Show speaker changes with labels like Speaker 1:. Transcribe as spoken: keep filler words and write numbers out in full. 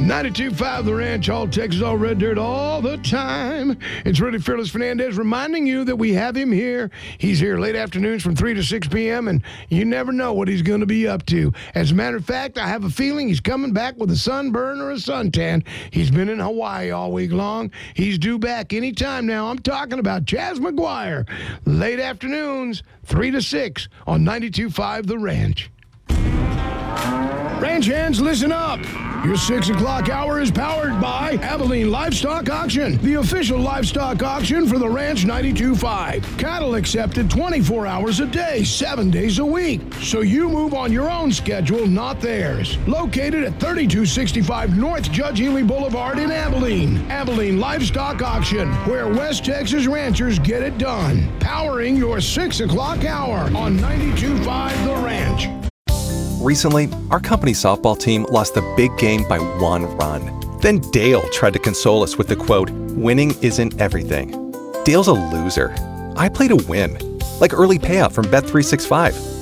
Speaker 1: ninety-two point five The Ranch, all Texas, all red dirt, all the time. It's Rudy Fearless Fernandez reminding you that we have him here. He's here late afternoons from three to six p.m., and you never know what he's going to be up to. As a matter of fact, I have a feeling he's coming back with a sunburn or a suntan. He's been in Hawaii all week long. He's due back anytime now. I'm talking about Chaz McGuire. Late afternoons, three to six on ninety-two point five The Ranch. Ranch hands, listen up. Your six o'clock hour is powered by Abilene Livestock Auction, the official livestock auction for the Ranch ninety-two point five. Cattle accepted twenty-four hours a day, seven days a week. So you move on your own schedule, not theirs. Located at thirty-two sixty-five North Judge Ely Boulevard in Abilene. Abilene Livestock Auction, where West Texas ranchers get it done. Powering your six o'clock hour on ninety-two point five The Ranch.
Speaker 2: Recently, our company softball team lost the big game by one run. Then Dale tried to console us with the quote, "Winning isn't everything." Dale's a loser. I play to win, like early payout from Bet three sixty-five.